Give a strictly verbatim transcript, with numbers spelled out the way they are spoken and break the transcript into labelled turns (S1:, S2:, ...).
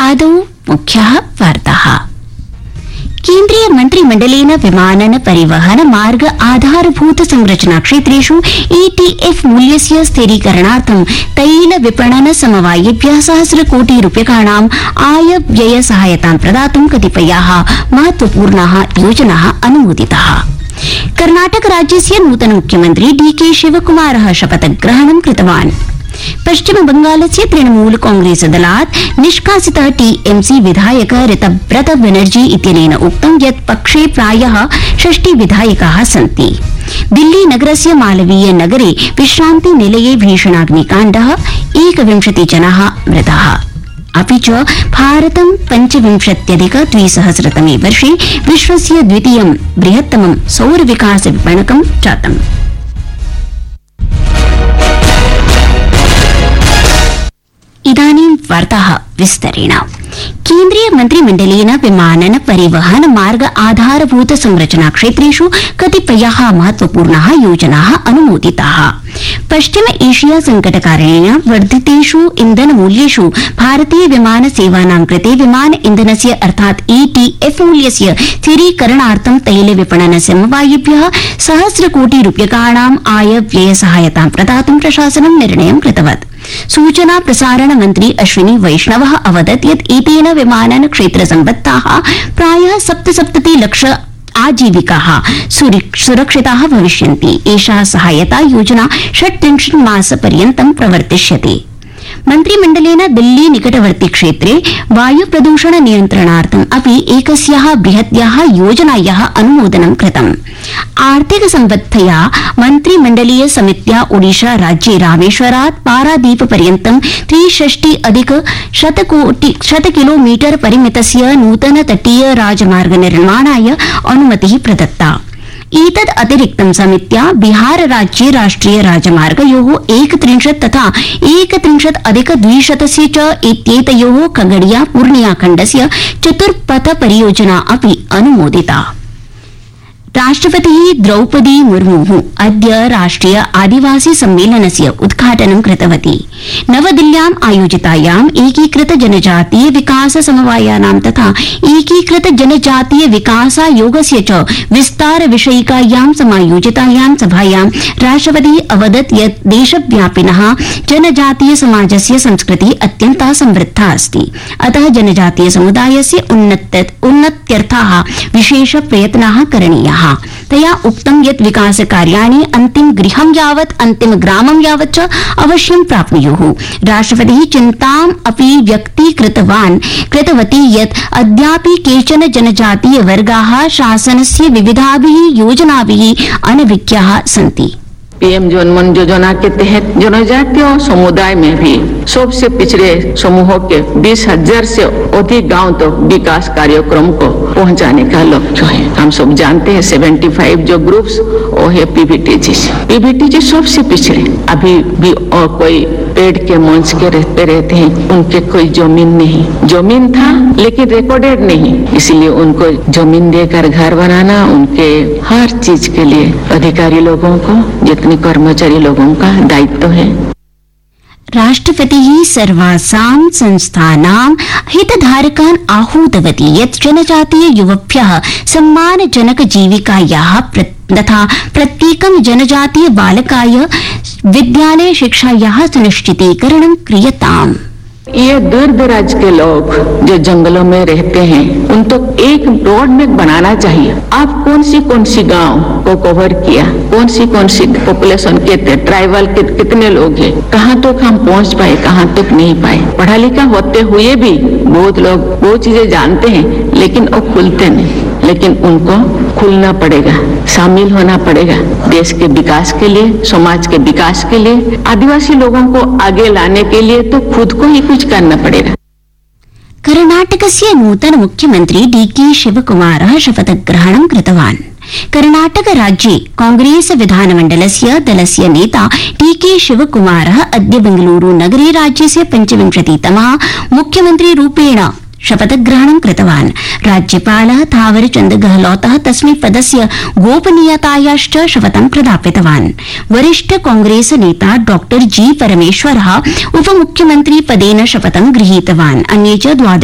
S1: आदौ मुख्याः वार्ताः। केन्द्रीय मन्त्रिमण्डलेन विमानन परिवहन मार्ग आधारभूत संरचना क्षेत्रेषु ईटीएफ मूल्यस्य स्थिरीकरणार्थं तैल विपणन समवायेभ्यः सहस्र कोटि रूप्यकाणाम् आय व्यय सहायतां प्रदातुं कतिपयाः महत्वपूर्णाः योजनाः अनुमोदिताः। कर्नाटक राज्यस्य नूतन मुख्यमन्त्री डीके शिवकुमारः शपथग्रहणं कृतवान्। पश्चिम बंगालस्य तृणमूल कांग्रेस दलात् निष्कासितः टीएमसी विधायक ऋतव्रत बनर्जी इत्यनेन उक्तं यत् पक्षे प्रायः षष्टि विधायकाः सन्ति। दिल्ली नगरस्य मालवीय नगरे विश्रान्ति निलये भीषणाग्निकाण्डः एकविंशति जनाः मृताः। अपि च भारतं पञ्चविंशत्यधिक द्विसहस्रतमे वर्षे विश्वस्य द्वितीयं बृहत्तमं सौर विकास विपणकं जातम्। इदानीं वार्ताः विस्तरेण। केन्द्रीय मन्त्रिमण्डलेन विमानन परिवहन मार्ग आधारभूत संरचना क्षेत्रेषु कतिपयाः महत्वपूर्णाः योजनाः अनुमोदिताः। पश्चिम एशिया संकटकारणेन वर्धितेषु इंधन मूल्येषु भारतीय विमान सेवानां कृते विमान इंधनस्य अर्थात् ईटीएफ मूल्यस्य स्थिरीकरणार्थं तैल विपणन समवायेभ्यः सहस्र कोटि रूप्यकाणाम् आय व्यय सहायतां प्रदातुं प्रशासनं निर्णयं कृतवत्। सूचना प्रसारण मन्त्री अश्विनी वैष्णवः अवदत् यत् एतेन विमानन क्षेत्र सम्बद्धाः प्रायः सप्तसप्तति लक्ष आजीविकाः सुरक्षिताः भविष्यन्ति। एषा सहायता योजना षट्त्रिंशत् मासपर्यन्तं प्रवर्तिष्यति। मन्त्रिमण्डलेन दिल्ली निकटवर्ती क्षेत्रे वायु प्रदूषण नियन्त्रणार्थम् अपि एकस्याः बृहत्याः योजनायाः अनुमोदनं कृतम्। आर्थिक सम्बद्धया मन्त्रिमण्डलीय समित्या ओडिशा राज्ये रामेश्वरात् पारादीप पर्यन्तं त्रिषष्टि अधिक शत किलोमीटर परिमितस्य नूतन तटीय राजमार्ग निर्माणाय अनुमतिः प्रदत्ता। एतद् अतिरिक्तं समित्या बिहार राज्ये राष्ट्रिय राजमार्गयोः एकत्रिंशत् तथा एकत्रिंशत् अधिक द्विशतस्य च इत्येतयोः खगड़िया पूर्णिया खण्डस्य चतुर्पथ परियोजना अपि अनुमोदिता। राष्ट्रपतिः द्रौपदी मुर्मुः अद्य राष्ट्रिय आदिवासी सम्मेलनस्य उद्घाटनं कृतवती। नवदिल्ल्याम् आयोजितायाम् एकीकृत जनजातीय विकास समवायानां तथा एकीकृत जनजातीय विकासायोगस्य च विस्तार विषयिकायां समायोजितायां सभायां राष्ट्रपतिः अवदत् यत् देशव्यापिनः जनजातीय समाजस्य संस्कृतिः अत्यन्ता समृद्धा अस्ति। अतः जनजातीय समुदायस्य उन्नत्यर्थाः विशेष प्रयत्नाः करणीयाः। तया उक्तं यत् विकास कार्याणि अन्तिम गृहं यावत् अन्तिम ग्रामं यावत् च अवश्यं प्राप्नुयुः। राष्ट्रपतिः चिन्ताम् अपि व्यक्तीकृतवान् कृतवती यत् अद्यापि केचन जनजातीय वर्गाः शासनस्य विविधाभिः योजनाभिः अनभिज्ञाः सन्ति।
S2: पीएम जनमन योजना के तहत जनजातीय समुदाय में भी सबसे पिछड़े समूहों के बीस हजार से अधिक गांव तो विकास कार्यक्रम को पहुंचाने का लक्ष्य है। हम सब जानते हैं पचहत्तर जो ग्रुप्स वो है पीवीटीजी। पीवीटीजी सबसे पिछड़े अभी भी और कोई पेड़ के मंच के रहते रहते हैं, उनके कोई जमीन नहीं, जमीन था लेकिन रिकॉर्डेड नहीं, इसलिए उनको जमीन देकर घर बनाना उनके हर चीज के लिए अधिकारी लोगों को जितने कर्मचारी लोगों का दायित्व है।
S1: राष्ट्रपतिः सर्वासां संस्थानां हितधारकान् आहूतवती यत् जनजातीय युवभ्यः सम्मानजनक जीविकायाः तथा प्रत्येकं जनजातीय बालकाय विद्यालय शिक्षायाः सुनिश्चितीकरणं क्रियताम्।
S2: ये दूर दराज के लोग जो जंगलों में रहते हैं उन तो एक रोड में बनाना चाहिए। आप कौन सी कौन सी गांव को कवर किया, कौन सी कौन सी पॉपुलेशन के ट्राइबल के कितने लोग हैं, कहाँ तक हम पहुँच पाए, कहाँ तक नहीं पाए। पढ़ा लिखा होते हुए भी बहुत लोग वो चीजें जानते हैं लेकिन वो खुलते नहीं। लेकिन उनको खुलना पड़ेगा, शामिल होना पड़ेगा देश के विकास के लिए, समाज के विकास के लिए, आदिवासी लोगों को आगे लाने के लिए तो खुद को ही कुछ करना पड़ेगा।
S1: कर्नाटकस्य नूतन मुख्यमन्त्री डीके शिवकुमारः शपथग्रहणं कृतवान्। कर्नाटक राज्ये कांग्रेस विधानमण्डलस्य दलस्य नेता डीके शिवकुमारः अद्य बेंगलुरु नगरे राज्यस्य पञ्चविंशतितमः मुख्यमन्त्री रूपेण शपथग्रहणं कृतवान्। राज्यपालः थावरचंद गहलोतः तस्मै पदस्य गोपनीयतायाश्च शपथं प्रदापितवान्। वरिष्ठ कांग्रेस नेता डॉ जी परमेश्वरः उपमुख्यमन्त्री पदेन शपथं गृहीतवान्। अन्ये च द्वादश